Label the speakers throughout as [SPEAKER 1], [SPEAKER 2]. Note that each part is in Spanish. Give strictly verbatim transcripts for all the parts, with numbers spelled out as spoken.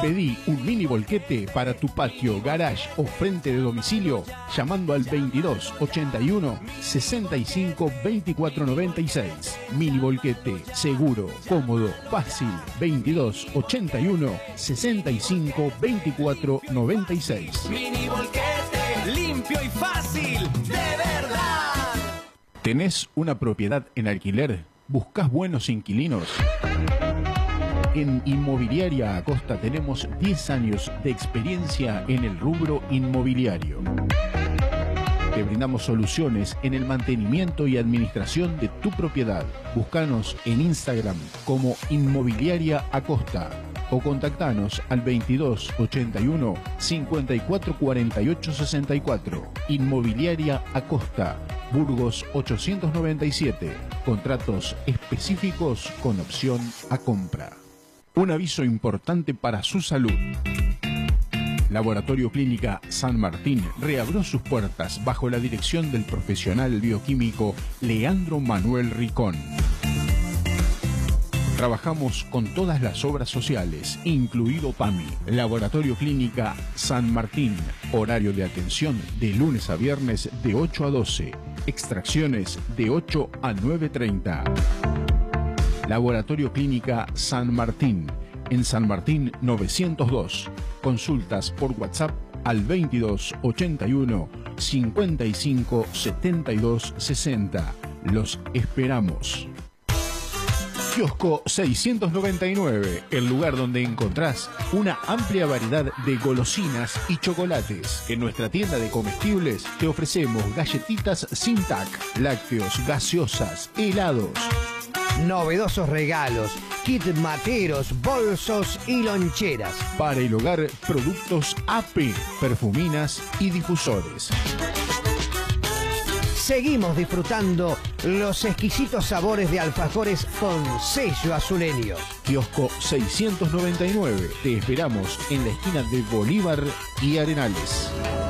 [SPEAKER 1] Pedí un mini volquete para tu patio, garage o frente de domicilio llamando al veintidós ochenta y uno sesenta y cinco veinticuatro noventa y seis. Mini volquete, seguro, cómodo, fácil. veintidós ochenta y uno sesenta y cinco veinticuatro noventa y seis.
[SPEAKER 2] Mini volquete, limpio y fácil, de verdad.
[SPEAKER 1] ¿Tenés una propiedad en alquiler? ¿Buscás buenos inquilinos? En Inmobiliaria Acosta tenemos diez años de experiencia en el rubro inmobiliario. Te brindamos soluciones en el mantenimiento y administración de tu propiedad. Búscanos en Instagram como Inmobiliaria Acosta o contactanos al veintidós ochenta y uno cincuenta y cuatro cuarenta y ocho sesenta y cuatro. Inmobiliaria Acosta, Burgos ochocientos noventa y siete. Contratos específicos con opción a compra. Un aviso importante para su salud. Laboratorio Clínica San Martín reabrió sus puertas bajo la dirección del profesional bioquímico Leandro Manuel Ricón. Trabajamos con todas las obras sociales, incluido PAMI. Laboratorio Clínica San Martín. Horario de atención de lunes a viernes de ocho a doce. Extracciones de ocho a nueve treinta. Laboratorio Clínica San Martín. En San Martín novecientos dos. Consultas por WhatsApp al veintidós ochenta y uno cincuenta y cinco setenta y dos sesenta. Los esperamos. Kiosco seiscientos noventa y nueve, el lugar donde encontrás una amplia variedad de golosinas y chocolates. En nuestra tienda de comestibles te ofrecemos galletitas sin tac, lácteos, gaseosas, helados.
[SPEAKER 3] Novedosos regalos, kit materos, bolsos y loncheras.
[SPEAKER 1] Para el hogar, productos A P, perfuminas y difusores.
[SPEAKER 3] Seguimos disfrutando los exquisitos sabores de alfajores con sello azuleño.
[SPEAKER 1] Kiosco seiscientos noventa y nueve. Te esperamos en la esquina de Bolívar y Arenales.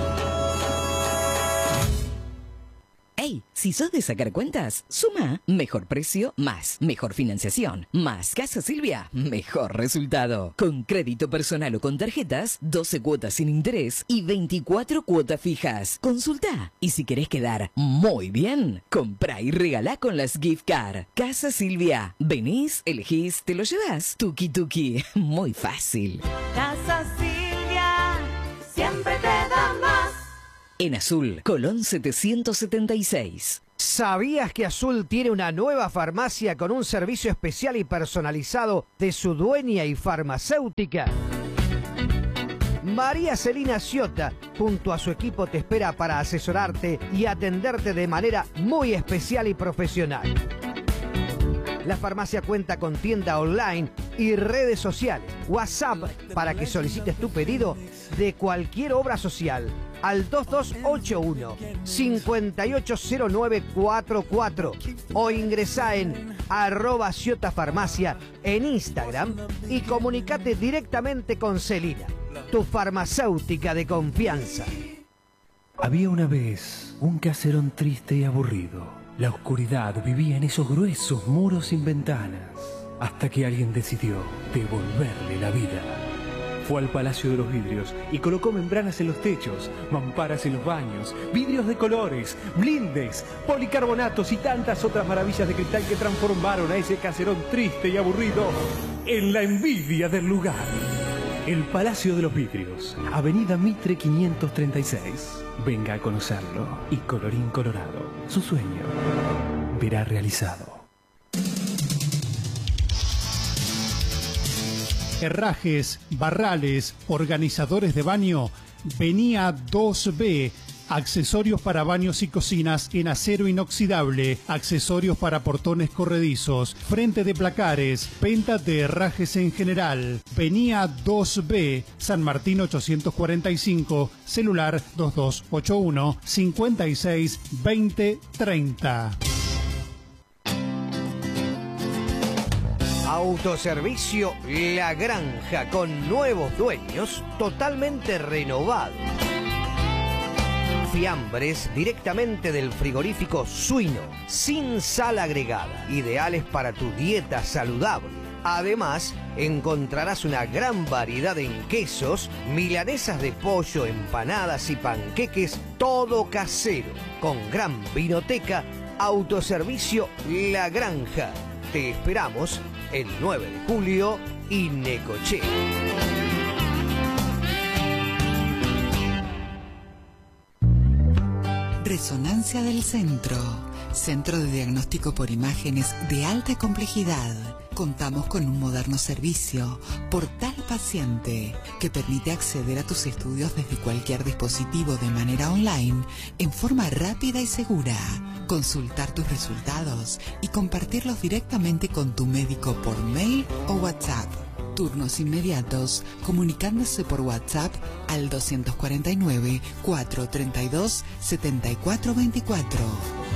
[SPEAKER 4] Hey, si sos de sacar cuentas, suma mejor precio, más mejor financiación, más Casa Silvia, mejor resultado. Con crédito personal o con tarjetas, doce cuotas sin interés y veinticuatro cuotas fijas. Consulta. Y si querés quedar muy bien, comprá y regalá con las gift card. Casa Silvia. Venís, elegís, te lo llevas. Tuki tuki. Muy fácil.
[SPEAKER 5] Casa Silvia, siempre te da más.
[SPEAKER 4] En Azul, Colón setecientos setenta y seis.
[SPEAKER 3] ¿Sabías que Azul tiene una nueva farmacia con un servicio especial y personalizado de su dueña y farmacéutica? María Celina Ciotta, junto a su equipo, te espera para asesorarte y atenderte de manera muy especial y profesional. La farmacia cuenta con tienda online y redes sociales. WhatsApp para que solicites tu pedido de cualquier obra social al dos dos ocho uno cinco ocho cero nueve cuatro cuatro o ingresá en arroba Ciotta Farmacia en Instagram y comunicate directamente con Celina, tu farmacéutica de confianza.
[SPEAKER 6] Había una vez un caserón triste y aburrido. La oscuridad vivía en esos gruesos muros sin ventanas, hasta que alguien decidió devolverle la vida. Fue al Palacio de los Vidrios y colocó membranas en los techos, mamparas en los baños, vidrios de colores, blindes, policarbonatos y tantas otras maravillas de cristal que transformaron a ese caserón triste y aburrido en la envidia del lugar. El Palacio de los Vidrios, Avenida Mitre quinientos treinta y seis. Venga a conocerlo y colorín colorado, su sueño verá realizado.
[SPEAKER 7] Herrajes, barrales, organizadores de baño, Venía dos B. Accesorios para baños y cocinas en acero inoxidable, accesorios para portones corredizos, frente de placares, venta de herrajes en general. Venía dos B, San Martín ochocientos cuarenta y cinco, celular dos dos ocho uno cinco seis dos cero tres cero.
[SPEAKER 3] Autoservicio La Granja, con nuevos dueños, totalmente renovado. Fiambres directamente del frigorífico Suino, sin sal agregada, ideales para tu dieta saludable. Además, encontrarás una gran variedad en quesos, milanesas de pollo, empanadas y panqueques, todo casero, con gran vinoteca, autoservicio La Granja. Te esperamos el nueve de julio y Necochea.
[SPEAKER 8] Resonancia del Centro. Centro de diagnóstico por imágenes de alta complejidad. Contamos con un moderno servicio, Portal Paciente, que permite acceder a tus estudios desde cualquier dispositivo de manera online, en forma rápida y segura. Consultar tus resultados y compartirlos directamente con tu médico por mail o WhatsApp. Turnos inmediatos, comunicándose por WhatsApp al dos cuatro nueve, cuatro tres dos, siete cuatro dos cuatro.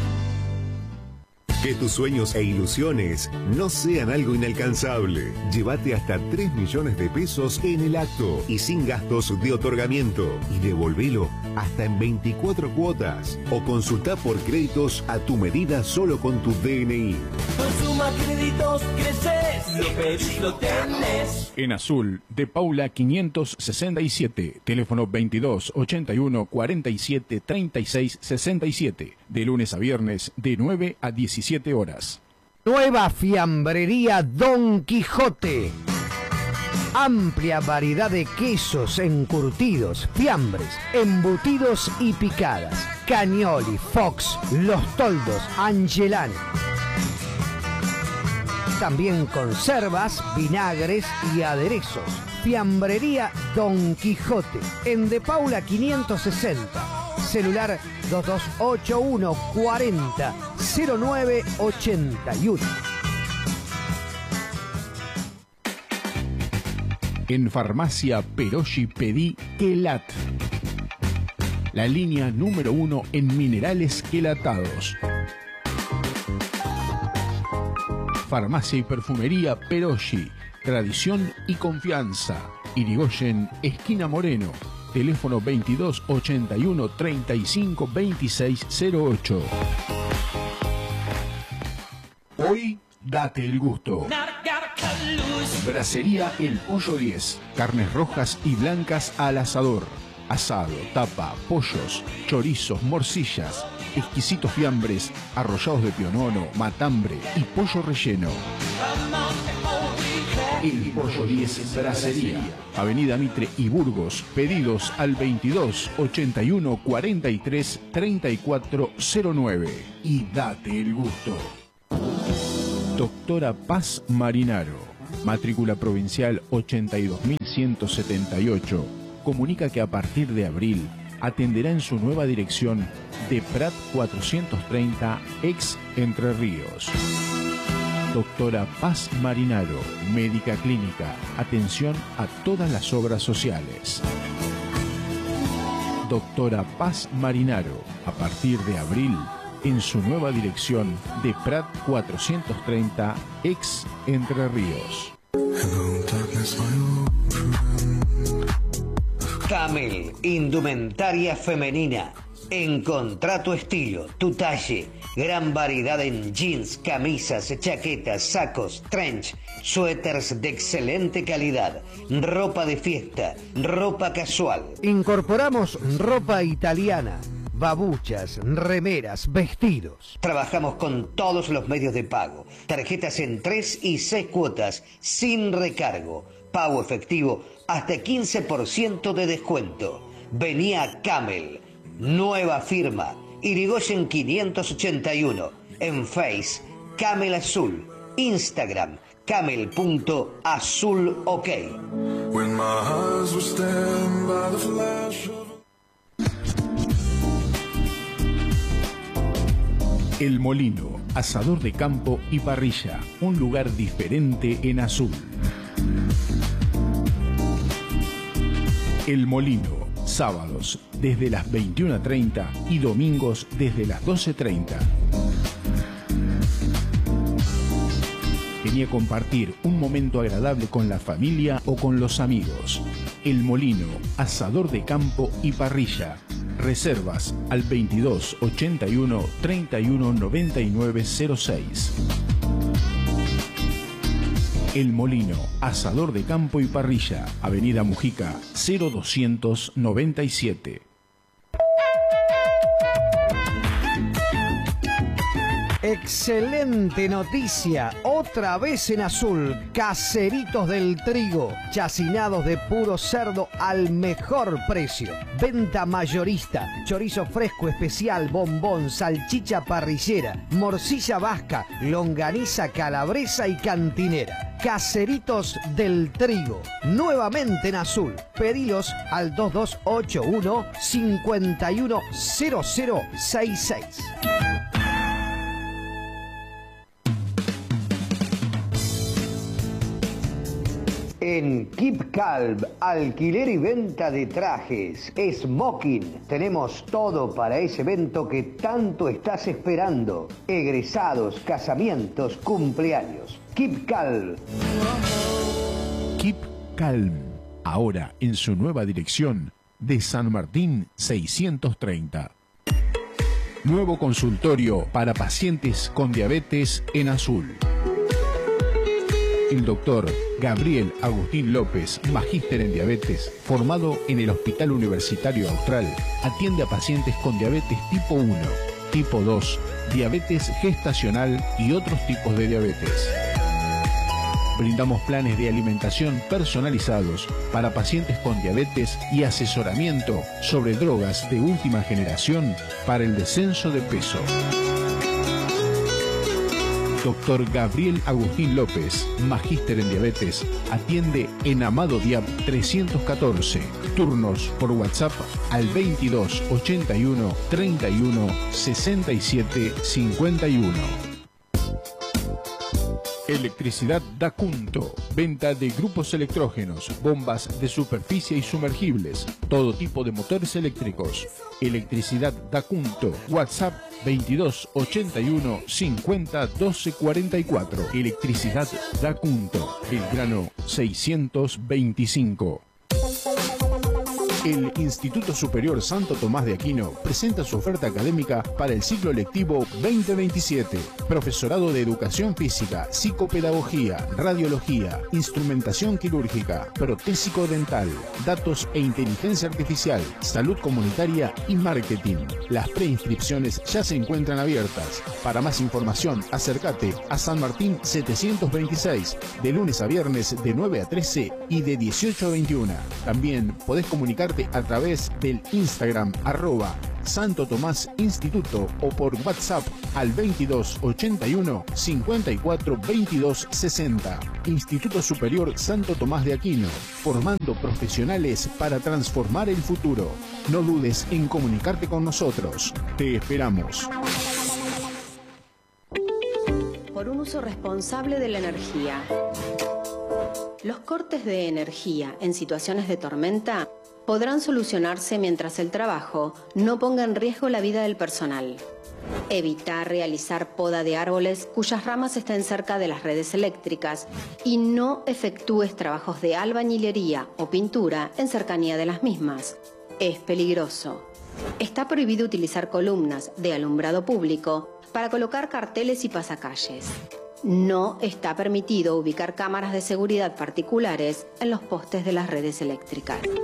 [SPEAKER 9] Que tus sueños e ilusiones no sean algo inalcanzable. Llévate hasta tres millones de pesos en el acto y sin gastos de otorgamiento. Y devolvelo hasta en veinticuatro cuotas. O consulta por créditos a tu medida solo con tu D N I.
[SPEAKER 2] Consuma créditos, creces, lo pedís, lo tenés.
[SPEAKER 1] En Azul, de Paula quinientos sesenta y siete, teléfono veintidós ochenta y uno cuarenta y siete treinta y seis sesenta y siete, de lunes a viernes de nueve a diecisiete horas.
[SPEAKER 3] Nueva fiambrería Don Quijote. Amplia variedad de quesos, encurtidos, fiambres, embutidos y picadas. Cagnoli, Fox, Los Toldos, Angelani. También conservas, vinagres y aderezos. Fiambrería Don Quijote. En De Paula quinientos sesenta. Celular dos dos ocho uno cuarenta cero nueve ochenta y uno.
[SPEAKER 1] En Farmacia Peroshi pedí Quelat, la línea número uno en minerales quelatados. Farmacia y perfumería Peroshi, tradición y confianza. Irigoyen, esquina Moreno. Teléfono veintidós ochenta y uno treinta y cinco veintiséis cero ocho. Hoy date el gusto. Brasería El Pollo diez. Carnes rojas y blancas al asador. Asado, tapa, pollos, chorizos, morcillas, exquisitos fiambres, arrollados de pionono, matambre y pollo relleno. El Pollo diez Brasería. Avenida Mitre y Burgos. Pedidos al veintidós ochenta y uno cuarenta y tres treinta y cuatro cero nueve. Y date el gusto. Doctora Paz Marinaro. Matrícula provincial ochenta y dos mil ciento setenta y ocho. Comunica que a partir de abril atenderá en su nueva dirección de Prat cuatrocientos treinta, ex Entre Ríos. Doctora Paz Marinaro, médica clínica, atención a todas las obras sociales. Doctora Paz Marinaro, a partir de abril, en su nueva dirección de Prat cuatrocientos treinta, ex Entre Ríos.
[SPEAKER 3] Camel, indumentaria femenina. Encontrá tu estilo, tu talle. Gran variedad en jeans, camisas, chaquetas, sacos, trench, suéteres de excelente calidad, ropa de fiesta, ropa casual. Incorporamos ropa italiana, babuchas, remeras, vestidos. Trabajamos con todos los medios de pago. Tarjetas en tres y seis cuotas, sin recargo. Pago efectivo hasta quince por ciento de descuento. Vení a Camel. Nueva firma. Irigoyen quinientos ochenta y uno. En Face, Camel Azul. Instagram, camel punto azul ok.
[SPEAKER 1] El Molino, asador de campo y parrilla. Un lugar diferente en Azul. El Molino, sábados desde las veintiuna treinta y domingos desde las doce treinta. Venía a compartir un momento agradable con la familia o con los amigos. El Molino, asador de campo y parrilla. Reservas al veintidós ochenta y uno treinta y uno noventa y nueve cero seis. El Molino, asador de campo y parrilla, Avenida Mujica, cero doscientos noventa y siete.
[SPEAKER 3] Excelente noticia, otra vez en azul, Caseritos del Trigo, chacinados de puro cerdo al mejor precio, venta mayorista, chorizo fresco especial, bombón, salchicha parrillera, morcilla vasca, longaniza calabresa y cantinera. Caseritos del Trigo, nuevamente en azul, pedilos al dos dos ocho uno, cinco uno cero cero seis seis. En Keep Calm, alquiler y venta de trajes, smoking. Tenemos todo para ese evento que tanto estás esperando. Egresados, casamientos, cumpleaños. Keep Calm.
[SPEAKER 1] Keep Calm. Ahora en su nueva dirección de San Martín seiscientos treinta. Nuevo consultorio para pacientes con diabetes en azul. El doctor Gabriel Agustín López, magíster en diabetes, formado en el Hospital Universitario Austral, atiende a pacientes con diabetes tipo uno, tipo dos, diabetes gestacional y otros tipos de diabetes. Brindamos planes de alimentación personalizados para pacientes con diabetes y asesoramiento sobre drogas de última generación para el descenso de peso. Doctor Gabriel Agustín López, magíster en diabetes, atiende en Amado Diab trescientos catorce. Turnos por WhatsApp al veintidós ochenta y uno treinta y uno sesenta y siete cincuenta y uno. Electricidad Dacunto. Venta de grupos electrógenos, bombas de superficie y sumergibles, todo tipo de motores eléctricos. Electricidad Dacunto. WhatsApp veintidós ochenta y uno cincuenta doce cuarenta y cuatro. Electricidad Dacunto. Belgrano seiscientos veinticinco. El Instituto Superior Santo Tomás de Aquino presenta su oferta académica para el ciclo lectivo veinte veintisiete. Profesorado de Educación Física, Psicopedagogía, Radiología, Instrumentación Quirúrgica, Protésico Dental, Datos e Inteligencia Artificial, Salud Comunitaria y Marketing. Las preinscripciones ya se encuentran abiertas. Para más información, acércate a San Martín setecientos veintiséis, de lunes a viernes de nueve a trece y de dieciocho a veintiuno. También podés comunicarte a través del Instagram arroba Santo Tomás Instituto o por WhatsApp al veintidós ochenta y uno cincuenta y cuatro veintidós sesenta. Instituto Superior Santo Tomás de Aquino, formando profesionales para transformar el futuro. No dudes en comunicarte con nosotros. Te esperamos.
[SPEAKER 10] Por un uso responsable de la energía. Los cortes de energía en situaciones de tormenta podrán solucionarse mientras el trabajo no ponga en riesgo la vida del personal. Evitar realizar poda de árboles cuyas ramas estén cerca de las redes eléctricas y no efectúes trabajos de albañilería o pintura en cercanía de las mismas. Es peligroso. Está prohibido utilizar columnas de alumbrado público para colocar carteles y pasacalles. No está permitido ubicar cámaras de seguridad particulares en los postes de las redes eléctricas.